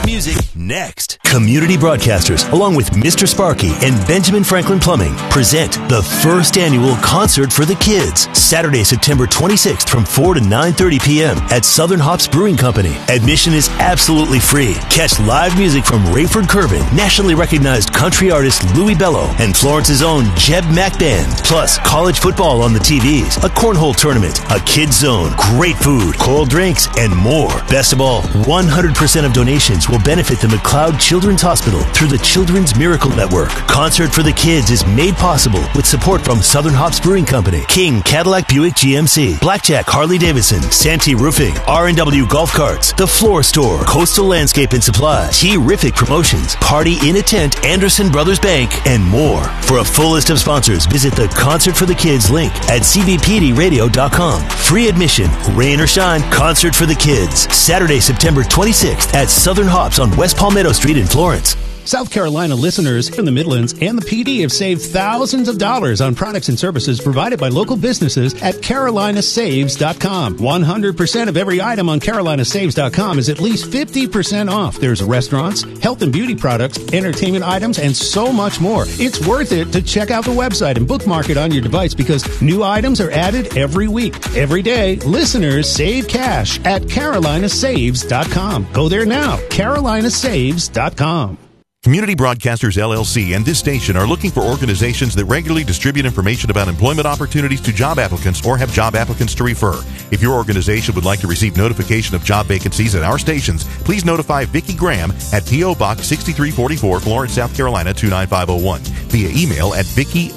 music next. Community Broadcasters, along with Mr. Sparky and Benjamin Franklin Plumbing, present the first annual Concert for the Kids, Saturday, September 26th from 4 to 9:30 p.m. at Southern Hops Brewing Company. Admission is absolutely free. Catch live music from Rayford Curbin, nationally recognized country artist Louis Bello, and Florence's own Jeb Mack Band, plus college football on the TVs, a cornhole tournament, a kids zone, great food, cold drinks, and more. Best of all, 100% of donations will benefit the McLeod Children's Hospital through the Children's Miracle Network. Concert for the Kids is made possible with support from Southern Hops Brewing Company, King Cadillac Buick GMC, Blackjack Harley Davidson, Santee Roofing, R&W Golf Carts, The Floor Store, Coastal Landscape and Supply, Terrific Promotions, Party in a Tent, Anderson Brothers Bank, and more. For a full list of sponsors, visit the Concert for the Kids link at cbpdradio.com. Free admission, rain or shine, Concert for the Kids, Saturday, September 26th at Southern Hops on West Palmetto Street in Florence. South Carolina listeners in the Midlands and the PD have saved thousands of dollars on products and services provided by local businesses at carolinasaves.com. 100% of every item on carolinasaves.com is at least 50% off. There's restaurants, health and beauty products, entertainment items, and so much more. It's worth it to check out the website and bookmark it on your device because new items are added every week. Every day, listeners save cash at carolinasaves.com. Go there now, carolinasaves.com. Community Broadcasters LLC and this station are looking for organizations that regularly distribute information about employment opportunities to job applicants or have job applicants to refer. If your organization would like to receive notification of job vacancies at our stations, please notify Vicki Graham at P.O. Box 6344, Florence, South Carolina 29501 via email at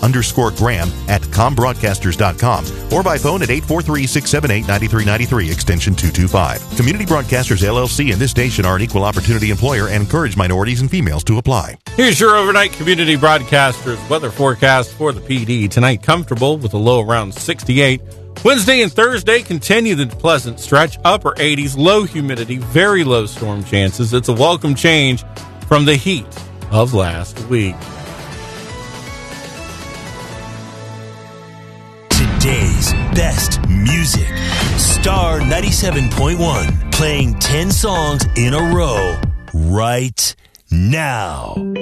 Vicki_Graham@combroadcasters.com or by phone at 843-678-9393 extension 225. Community Broadcasters LLC and this station are an equal opportunity employer and encourage minorities and females to apply. Here's your overnight Community Broadcasters weather forecast for the PD. Tonight, comfortable with a low around 68. Wednesday and Thursday continue the pleasant stretch, upper 80s, low humidity, very low storm chances. It's a welcome change from the heat of last week. Today's best music. Star 97.1, playing 10 songs in a row right now.